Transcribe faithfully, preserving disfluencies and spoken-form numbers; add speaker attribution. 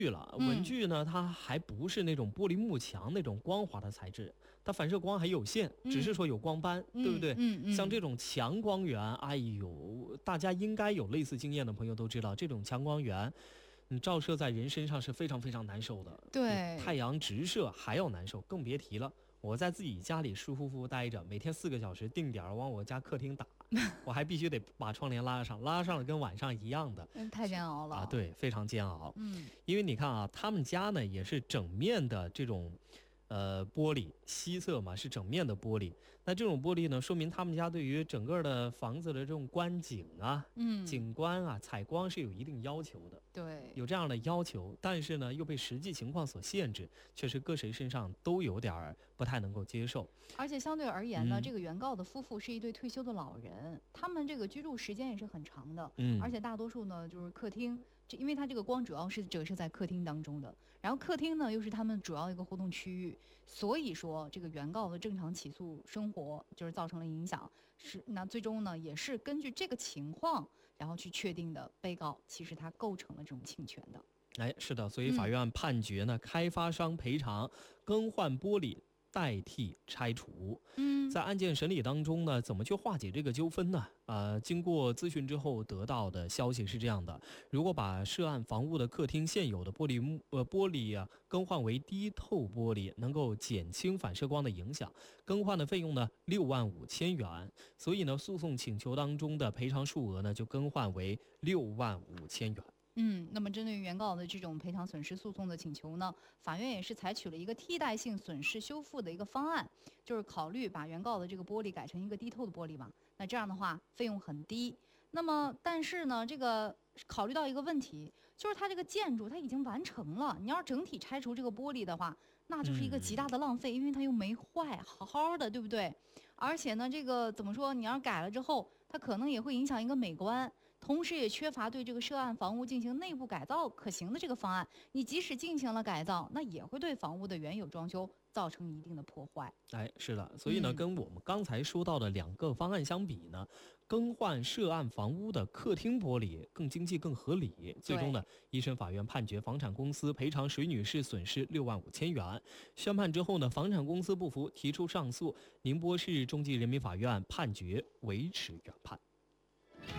Speaker 1: 了，文具呢，它还不是那种玻璃幕墙那种光滑的材质，它反射光还有限，只是说有光斑，
Speaker 2: 嗯、
Speaker 1: 对不对？
Speaker 2: 嗯嗯。
Speaker 1: 像这种强光源，哎呦，大家应该有类似经验的朋友都知道，这种强光源，你照射在人身上是非常非常难受的。
Speaker 2: 对，
Speaker 1: 太阳直射还要难受，更别提了。我在自己家里舒舒服服待着，每天四个小时定点往我家客厅打，我还必须得把窗帘拉上，拉上了跟晚上一样的，
Speaker 2: 嗯，太煎熬了
Speaker 1: 啊！对，非常煎熬。
Speaker 2: 嗯，
Speaker 1: 因为你看啊，他们家呢也是整面的这种，呃，玻璃西侧嘛，是整面的玻璃。那这种玻璃呢，说明他们家对于整个的房子的这种观景啊、
Speaker 2: 嗯，
Speaker 1: 景观啊、采光是有一定要求的。
Speaker 2: 对，
Speaker 1: 有这样的要求，但是呢又被实际情况所限制，确实搁谁身上都有点不太能够接受。
Speaker 2: 而且相对而言呢，
Speaker 1: 嗯、
Speaker 2: 这个原告的夫妇是一对退休的老人，他们这个居住时间也是很长的，
Speaker 1: 嗯，
Speaker 2: 而且大多数呢就是客厅，这因为它这个光主要是折射在客厅当中的，然后客厅呢又是他们主要一个活动区域，所以说这个原告的正常起诉生活就是造成了影响，是那最终呢也是根据这个情况，然后去确定的，被告其实他构成了这种侵权的。
Speaker 1: 哎，是的，所以法院判决呢，嗯、开发商赔偿更换玻璃代替拆除。
Speaker 2: 嗯，
Speaker 1: 在案件审理当中呢，怎么去化解这个纠纷呢？呃，经过咨询之后得到的消息是这样的：如果把涉案房屋的客厅现有的玻璃幕呃玻璃啊更换为低透玻璃，能够减轻反射光的影响，更换的费用呢六万五千元。所以呢，诉讼请求当中的赔偿数额呢就更换为六万五千元。
Speaker 2: 嗯，那么针对于原告的这种赔偿损失诉讼的请求呢，法院也是采取了一个替代性损失修复的一个方案，就是考虑把原告的这个玻璃改成一个低透的玻璃嘛。那这样的话费用很低。那么但是呢，这个考虑到一个问题，就是它这个建筑它已经完成了，你要整体拆除这个玻璃的话，那就是一个极大的浪费，因为它又没坏，好好的，对不对？而且呢，这个怎么说，你要改了之后，它可能也会影响一个美观，同时也缺乏对这个涉案房屋进行内部改造可行的这个方案。你即使进行了改造，那也会对房屋的原有装修造成一定的破坏。
Speaker 1: 哎，是的，所以呢，嗯、跟我们刚才说到的两个方案相比呢，更换涉案房屋的客厅玻璃更经济、更合理。最终呢，一审法院判决房产公司赔偿水女士损失六万五千元。宣判之后呢，房产公司不服，提出上诉。宁波市中级人民法院判决维持原判。